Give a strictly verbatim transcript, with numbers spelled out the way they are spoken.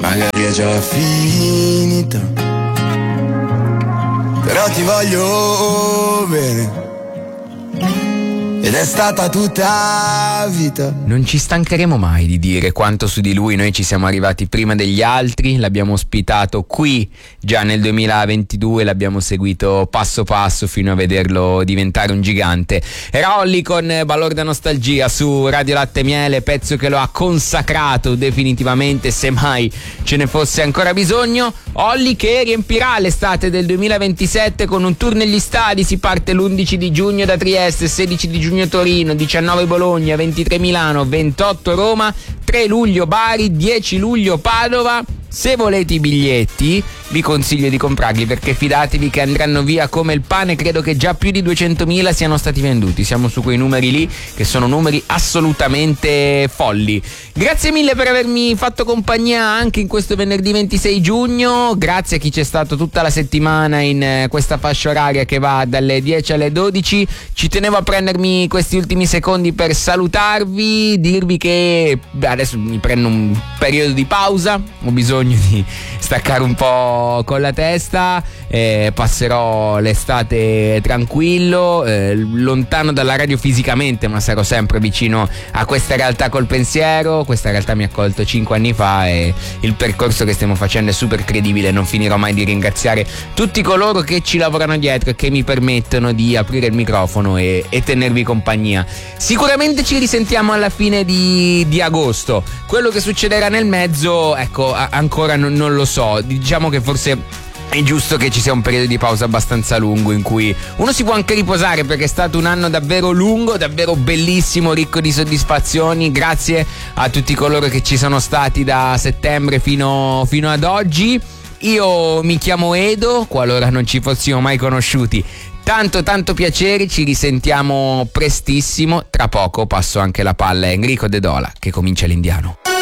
magari è già finita, però ti voglio bene ed è stata tutta vita. Non ci stancheremo mai di dire quanto su di lui noi ci siamo arrivati prima degli altri. L'abbiamo ospitato qui già nel duemilaventidue, l'abbiamo seguito passo passo fino a vederlo diventare un gigante. Era Olly con Balorda Nostalgia su Radio Latte Miele, pezzo che lo ha consacrato definitivamente, se mai ce ne fosse ancora bisogno. Olly che riempirà l'estate del duemilaventisette con un tour negli stadi. Si parte l'undici di giugno da Trieste, sedici di giugno Torino, diciannove Bologna, ventitré Milano, ventotto Roma, tre luglio Bari, dieci luglio Padova. Se volete i biglietti vi consiglio di comprarli, perché fidatevi che andranno via come il pane. Credo che già più di duecentomila siano stati venduti. Siamo su quei numeri lì che sono numeri assolutamente folli. Grazie mille per avermi fatto compagnia anche in questo venerdì ventisei giugno. Grazie a chi c'è stato tutta la settimana in questa fascia oraria che va dalle dieci alle dodici. Ci tenevo a prendermi questi ultimi secondi per salutarvi, dirvi che adesso mi prendo un periodo di pausa, ho bisogno di staccare un po' con la testa, eh, passerò l'estate tranquillo, eh, lontano dalla radio fisicamente, ma sarò sempre vicino a questa realtà col pensiero. Questa realtà mi ha accolto cinque anni fa e il percorso che stiamo facendo è super credibile. Non finirò mai di ringraziare tutti coloro che ci lavorano dietro e che mi permettono di aprire il microfono e, e tenervi compagnia. Sicuramente ci risentiamo alla fine di, di agosto. Quello che succederà nel mezzo, ecco, a, ancora non, non lo so. Diciamo che forse è giusto che ci sia un periodo di pausa abbastanza lungo in cui uno si può anche riposare, perché è stato un anno davvero lungo, davvero bellissimo, ricco di soddisfazioni. Grazie a tutti coloro che ci sono stati da settembre fino, fino ad oggi. Io mi chiamo Edo, qualora non ci fossimo mai conosciuti. Tanto tanto piacere, ci risentiamo prestissimo. Tra poco passo anche la palla a Enrico De Dola che comincia l'Indiano.